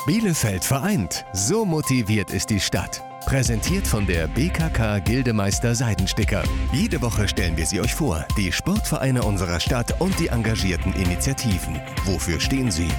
Bielefeld vereint. So motiviert ist die Stadt. Präsentiert von der BKK Gildemeister Seidensticker. Jede Woche stellen wir sie euch vor, die Sportvereine unserer Stadt und die engagierten Initiativen. Wofür stehen sie?